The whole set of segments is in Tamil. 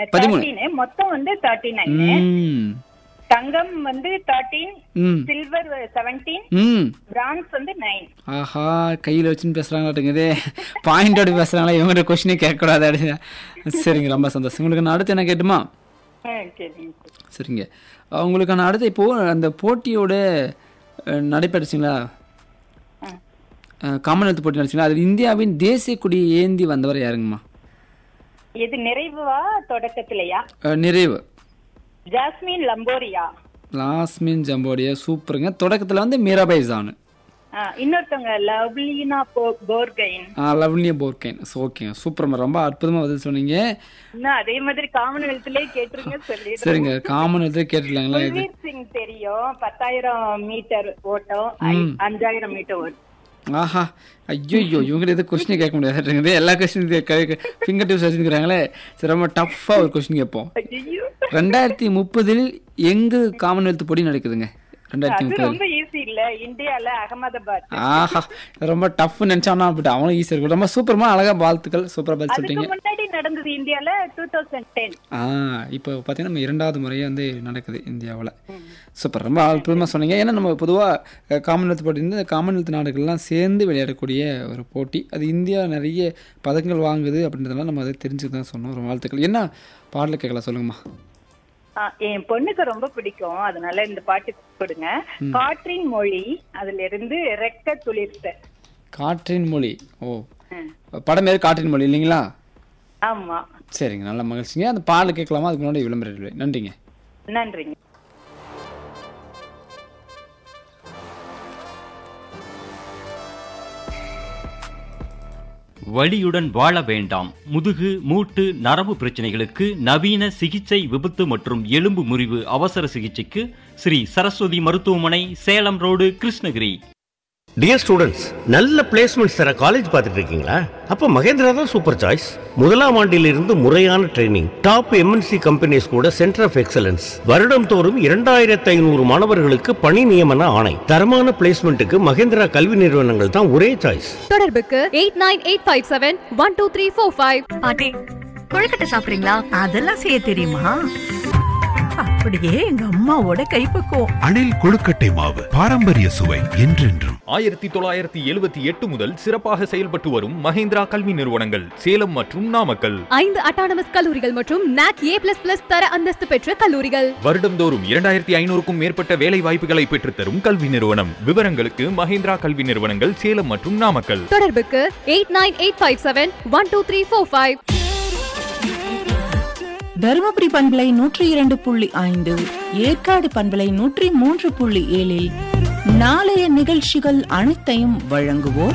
13 மொத்தம் வந்து 39. தங்கம் வந்து 13, சில்வர் 17, பிரான்ஸ் வந்து 9. ஆஹா, கையில வச்சுன்னு பேசுறாங்களாட்டுங்குதே, பாயிண்டோட பேசுறாங்களா, இவங்க கொஸ்டினே கேட்க கூடாது. சரிங்க, ரொம்ப சந்தோஷம். உங்களுக்கு நான் அடுத்து என்ன கேட்டுமா? சரிங்க, உங்களுக்கு நான் அடுத்து இப்போ அந்த போட்டியோட நடைபெற்றுச்சுங்களா, காமன்வெல்த் போட்டி நடந்துச்சுங்களா, அது இந்தியாவின் தேசிய கொடியை ஏந்தி வந்தவர் யாருங்கம்மா? இது நிறைவா தொடக்கத்திலையா? நிறைவு. ஜாஸ்மின் லம்போரியா. லாஸ்மின் ஜம்போடியா, சூப்பருங்க. தொடக்கத்துல வந்து மீராபாய் ஜானு. இன்னொருத்தவங்க லவ்லினா போர்கைன். லவ்லினா போர்கைன். ஓகேங்க, சூப்பர், ரொம்ப அற்புதமா பதில் சொன்னீங்க. இன்னும் அதே மாதிரி காமன்வெல்த்லயே கேட்டுருங்க சொல்லி. சரிங்க, காமன்வெல்த்ல கேட்டுலாங்களா? இது சிங் தெரியும், 10,000 மீட்டர் ஓட்டம், 5,000 மீட்டர் ஓட்டம். ஆஹா, ஐயோ, இவங்க எது கொஸ்டின் கேட்க முடியாது, எல்லா கொஸ்டின் ஃபிங்கர் டிப்ஸ் வச்சுக்கிறாங்களே. சரி, ரொம்ப டஃப்பா ஒரு கொஸ்டின் கேட்போம். 2030 எங்கு காமன்வெல்த் போட்டி நடக்குதுங்க? 2030 ஈஸி இல்ல, இந்தியால அகமதாபாத். ஆஹா, ரொம்ப டஃப் நினைச்சானா, பட் அவனும் ஈஸியா இருக்கு. ரொம்ப சூப்பரமா, அழகா வாழ்த்துக்கள், சூப்பரா பதில் சொல்றீங்க. அதுக்கு முன்னாடி நடந்தது இந்தியால 2010. இப்போ பாத்தீங்கன்னா நம்ம 2வது முறையா வந்து நடக்குது இந்தியாவில். சூப்பர், ரொம்ப அற்புதமா சொன்னீங்க. ஏன்னா நம்ம பொதுவாக காமன்வெல்த் போட்டி வந்து காமன்வெல்த் நாடுகள்லாம் சேர்ந்து விளையாடக்கூடிய ஒரு போட்டி. அது இந்தியா நிறைய பதக்கங்கள் வாங்குது அப்படின்றதெல்லாம் நம்ம அதை தெரிஞ்சுட்டு தான் சொன்னோம். ஒரு வாழ்த்துக்கள். என்ன பாடல கேட்கலாம் சொல்லுங்கம்மா? என் பொண்ணுக்கு ரொம்ப பிடிக்கும், அதனால இந்த பாட்டு கொடுங்க. காற்றின் மொழி, அதுல இருந்து ரெக்க துளிர்த்த. காற்றின் மொழி. ஓ, படம் பேரு காற்றின் மொழி இல்லைங்களா? ஆமா. சரிங்க, நல்ல மகிழ்ச்சிங்க. அந்த பாடல கேட்கலாமா? அதுக்கு முன்னாடி விளம்பரம். நன்றிங்க. நன்றிங்க. வலியுடன் வாழ வேண்டாம். முதுகு, மூட்டு, நரம்பு பிரச்சனைகளுக்கு நவீன சிகிச்சை, விபத்து மற்றும் எலும்பு முறிவு அவசர சிகிச்சைக்கு ஸ்ரீ சரஸ்வதி மருத்துவமனை, Salem road, Krishnagiri. Dear students, நல்ல பிளேஸ்மெண்ட்ஸ் தர காலேஜ் பார்த்துட்டு இருக்கீங்களா? அப்ப மகேந்திரா தான் சூப்பர் சாய்ஸ். முதலாம் ஆண்டிலிருந்து முறையான ட்ரைனிங், டாப் எம்என்சி கம்பெனிஸ் கூட சென்டர் ஆஃப் எக்ஸலன்ஸ், வருடம் தோறும் 2500 மாணவர்களுக்கு பணி நியமன ஆணை. தரமான பிளேஸ்மெண்ட்டுக்கு மகேந்திரா கல்வி நிறுவனங்கள் தான் ஒரே சாய்ஸ். தொடர்புக்கு 8985712345. பாட்டி, கொழுக்கட்டை சாப்பிடுறீங்களா? அதெல்லாம் செய்ய தெரியுமா? அப்படியே எங்க அம்மாவோட கைப்பக்குவம். அணில் கொழுக்கட்டை மாவு, பாரம்பரிய சுவை என்றென்றும். 1978 முதல் சிறப்பாக செயல்பட்டு வரும் மகேந்திரா கல்வி நிறுவனங்கள் சேலம் மற்றும் நாமக்கல். 5 அட்டானமஸ் கல்லூரிகள் மற்றும் NAC A++ தர அந்தஸ்து பெற்ற கல்லூரிகள். வருடந்தோறும் 2500க்கும் மேற்பட்ட வேலை வாய்ப்புகளை பெற்றுத்தரும் கல்வி நிறுவனம். விவரங்களுக்கு மகேந்திரா கல்வி நிறுவனங்கள் சேலம் மற்றும் நாமக்கல். தொடர்புக்கு 8985712345. தருமபுரி பண்பலை 102.5, ஏற்காடு பண்பலை 103.7 நாளைய நிகழ்ச்சிகள் அனைத்தையும் வழங்குவோர்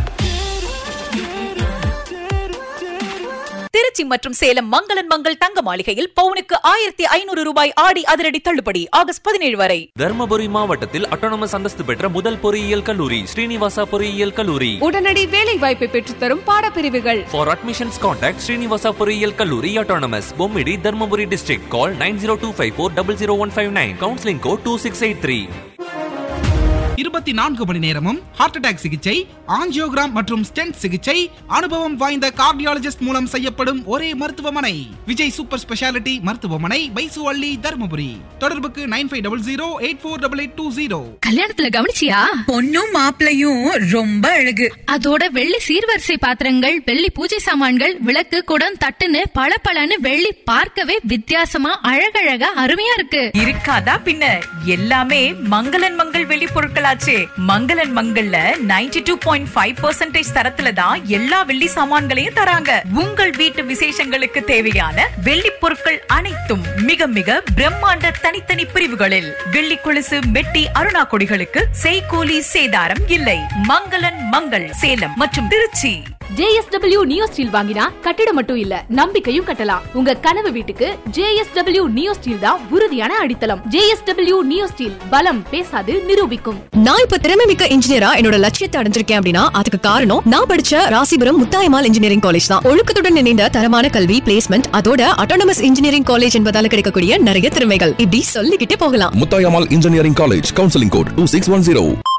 திருச்சி மற்றும் சேலம் மங்களன் மங்கள் தங்க மாளிகையில் பவுனுக்கு 1500 ரூபாய் ஆடி அதிரடி தள்ளுபடி ஆகஸ்ட் 17 வரை. தர்மபுரி மாவட்டத்தில் அட்டானமஸ் அந்தஸ்து பெற்ற முதல் பொறியியல் கல்லூரி ஸ்ரீனிவாசா பொறியியல் கல்லூரி. உடனடி வேலை வாய்ப்பை பெற்றுத்தரும் பாடப்பிரிவுகள். For admissions contact ஸ்ரீனிவாசா பொறியியல் கல்லூரி autonomous, Bommidi, Dharmapuri district. Call 9025400159. Counseling code 2683. 24 மணி நேரமும் ஹார்ட் அட்டாக் சிகிச்சை, ஆஞ்சியோகிராம் மற்றும் ஸ்டென்ட் சிகிச்சை அனுபவம் வாய்ந்த கார்டியாலஜிஸ்ட் மூலம் செய்யப்படும் ஒரே மருத்துவமனை விஜய் சூப்பர் ஸ்பெஷாலிட்டி மருத்துவமனை, பைசுவள்ளி, தருமபுரி. தொடர்புக்கு 9500848820. கல்யாணத்துல கவனிச்சியா? பொண்ணும் மாப்பிளையும் ரொம்ப அழகு. அதோட வெள்ளி சீர்வரிசை பாத்திரங்கள், வெள்ளி பூஜை சாமான்கள், விளக்கு, குடம், தட்டுன்னு பளபளன்னு வெள்ளி பார்க்கவே வித்தியாசமா அழகழகா அருமையா இருக்கு. இருக்காதா பின்ன? எல்லாமே மங்களன் மங்கள் வெள்ளி பொருட்கள். மங்களன் மங்கள்ல 92.5% தரத்துல தான் எல்லா வெள்ளி சாமான்களையும் தராங்க. உங்கள் வீட்டு விசேஷங்களுக்கு தேவையான வெள்ளி பொருட்கள் அனைத்தும் மிக மிக பிரம்மாண்ட தனித்தனி பிரிவுகளில். வெள்ளி கொலுசு, மெட்டி, அருணா கொடிகளுக்கு செய்கூலி சேதாரம் இல்லை. மங்களன் மங்கள் சேலம் மற்றும் திருச்சி. JSW நியோ ஸ்டீல் வாங்கினா கட்டிடம் மட்டும் இல்ல, நம்பிக்கையும் கட்டலாம். உங்க கனவு வீட்டுக்கு JSW நியோ ஸ்டீல் தான் உறுதியான அடித்தளம். JSW நியோ ஸ்டீல், பலம் பேசாது, நிரூபிக்கும். நான் இப்ப திறமைமிக்க இன்ஜினியரா என்னோட லட்சியத்தை அடைஞ்சிருக்கேன் அப்படின்னா அதுக்கு காரணம் நான் படிச்ச ராசிபுரம் முத்தாயம்மாள் இன்ஜினியரிங் காலேஜ் தான். ஒழுக்கத்துடன் இணைந்த தரமான கல்வி, பிளேஸ்மெண்ட், அதோட அட்டானமஸ் இன்ஜினியரிங் காலேஜ் என்பதால கிடைக்கக்கூடிய நிறைய திறமைகள் இப்படி சொல்லிக்கிட்டே போகலாம். Muthayammal engineering college, counselling code 2610.